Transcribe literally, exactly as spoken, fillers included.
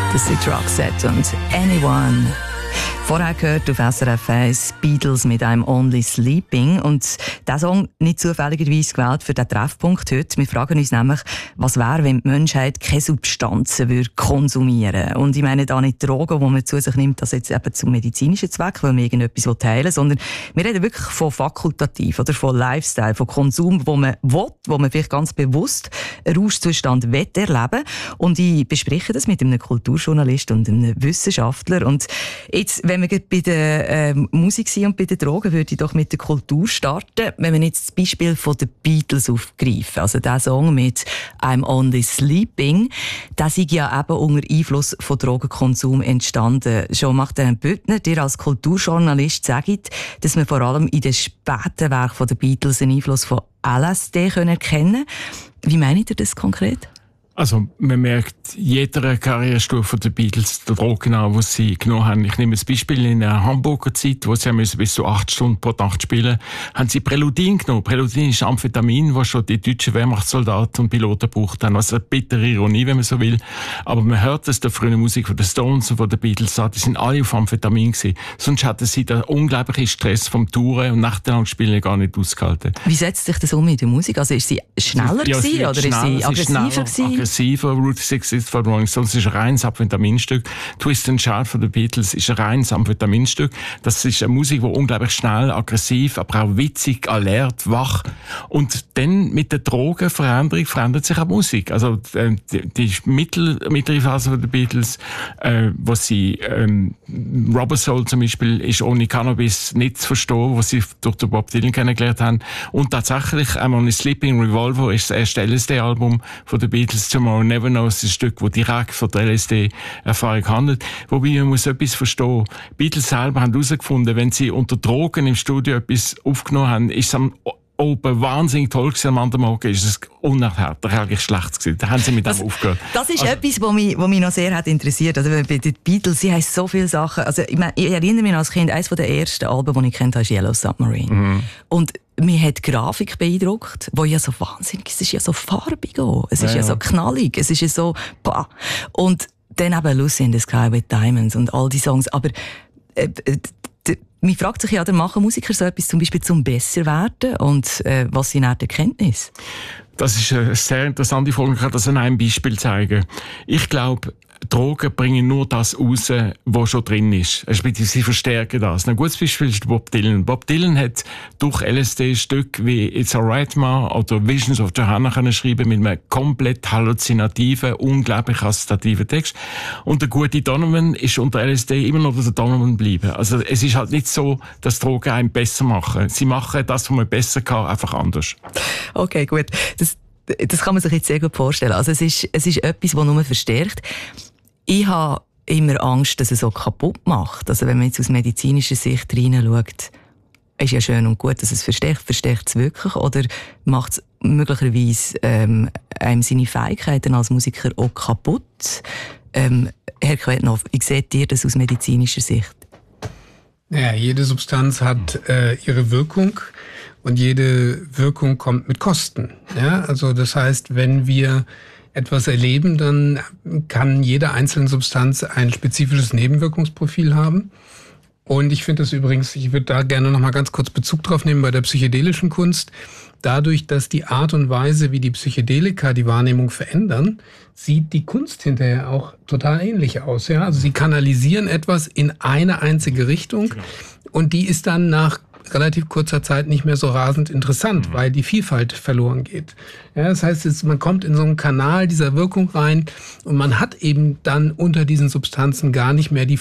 Das sind Roxette und Anyone. Vorher gehört auf S R F eins Beatles mit einem Only Sleeping. Und dieser Song nicht zufälligerweise gewählt für den Treffpunkt heute. Wir fragen uns nämlich, was wäre, wenn die Menschheit keine Substanzen würde konsumieren. Und ich meine da nicht Drogen, die man zu sich nimmt, das jetzt eben zum medizinischen Zweck, weil man irgendetwas teilen will, sondern wir reden wirklich von fakultativ oder von Lifestyle, von Konsum, wo man will, wo man vielleicht ganz bewusst einen Rauschzustand will erleben. Und ich bespreche das mit einem Kulturjournalist und einem Wissenschaftler. Und jetzt, wenn wir bei der äh, Musik sind und bei den Drogen, würde ich doch mit der Kultur starten. Wenn wir jetzt das Beispiel von den Beatles aufgreifen, also der Song mit «I'm Only Sleeping», der ist ja eben unter Einfluss von Drogenkonsum entstanden. Schon macht Herr Büttner, dir als Kulturjournalist sagt, dass man vor allem in den späten Werken der Beatles einen Einfluss von L S D erkennen können. Wie meint ihr das konkret? Also, man merkt jeder Karrierestufe der Beatles die Drogen an, die sie genommen haben. Ich nehme das Beispiel in der Hamburger Zeit, wo sie müssen bis zu acht Stunden pro Nacht spielen, haben sie Preludin genommen. Preludin ist Amphetamin, das schon die deutschen Wehrmachtssoldaten und Piloten gebraucht haben. Also eine bittere Ironie, wenn man so will. Aber man hört es der frühen Musik von den Stones und von den Beatles an, die sind alle auf Amphetamin gewesen. Sonst hatten sie den unglaublichen Stress vom Touren und nachtelang Spielen gar nicht ausgehalten. Wie setzt sich das um mit der Musik? Also ist sie schneller ja, gewesen, oder schneller, ist sie aggressiver gewesen? Route sixty-six von Rolling Stones ist ein reines Amphetaminstück. Twist and Shout von den Beatles ist ein reines Amphetaminstück. Das ist eine Musik, die unglaublich schnell, aggressiv, aber auch witzig, alert, wach. Und dann mit der Drogenveränderung verändert sich auch die Musik. Also die, die mittel, mittlere Phase von den Beatles, äh, wo sie ähm, Rubber Soul zum Beispiel ist ohne Cannabis nicht zu verstehen, was sie durch den Bob Dylan kennengelernt haben. Und tatsächlich I'm Only Sleeping Revolver ist das erste L S D-Album von den Beatles. Tomorrow Never Knows, ein Stück, das direkt von der L S D-Erfahrung handelt. Wobei man muss etwas verstehen. Die Beatles selber haben herausgefunden, wenn sie unter Drogen im Studio etwas aufgenommen haben, ist es am oben wahnsinnig toll gewesen, am anderen Morgen ist es unerhört, eigentlich schlecht gewesen. Da haben sie mit dem aufgehört. Das ist also, etwas, was mich, was mich noch sehr hat interessiert. Also bei den Beatles, sie haben so viele Sachen. Also ich, meine, ich erinnere mich als Kind, eines der ersten Alben, die ich kennt habe, ist Yellow Submarine. Mhm. Und mich hat die Grafik beeindruckt, die ja so wahnsinnig ist. Es ist ja so farbig auch. Es ist ja, ja so knallig. Es ist ja so, bah. Und dann eben Lucy in the Sky with Diamonds und all die Songs. Aber äh, man fragt sich ja, machen Musiker so etwas zum Beispiel zum besser werden und äh, was sind die Erkenntnisse? Das ist eine sehr interessante Frage. Ich kann das an einem Beispiel zeigen. Ich glaube, Drogen bringen nur das raus, was schon drin ist. Sie verstärken das. Ein gutes Beispiel ist Bob Dylan. Bob Dylan hat durch L S D Stück wie It's Alright Ma oder Visions of Johanna können schreiben mit einem komplett halluzinativen, unglaublich assoziativen Text. Und der gute Donovan ist unter L S D immer noch der Donovan bleiben. Also es ist halt nicht so, dass Drogen einen besser machen. Sie machen das, was man besser kann, einfach anders. Okay, gut. Das, das kann man sich jetzt sehr gut vorstellen. Also es ist, es ist etwas, das nur verstärkt. Ich habe immer Angst, dass es so kaputt macht. Also wenn man jetzt aus medizinischer Sicht reinschaut, ist ja schön und gut, dass es verstärkt. Verstärkt es wirklich? Oder macht es möglicherweise ähm, einem seine Fähigkeiten als Musiker auch kaputt? Ähm, Herr Quetnow, wie seht ihr das aus medizinischer Sicht? Ja, jede Substanz hat äh, ihre Wirkung und jede Wirkung kommt mit Kosten. Ja, also das heißt, wenn wir etwas erleben, dann kann jede einzelne Substanz ein spezifisches Nebenwirkungsprofil haben. Und ich finde das übrigens, ich würde da gerne noch mal ganz kurz Bezug drauf nehmen bei der psychedelischen Kunst. Dadurch, dass die Art und Weise, wie die Psychedelika die Wahrnehmung verändern, sieht die Kunst hinterher auch total ähnlich aus. Ja? Also sie kanalisieren etwas in eine einzige Richtung und die ist dann nach relativ kurzer Zeit nicht mehr so rasend interessant, mhm. weil die Vielfalt verloren geht. Ja, das heißt, jetzt, man kommt in so einen Kanal dieser Wirkung rein und man hat eben dann unter diesen Substanzen gar nicht mehr die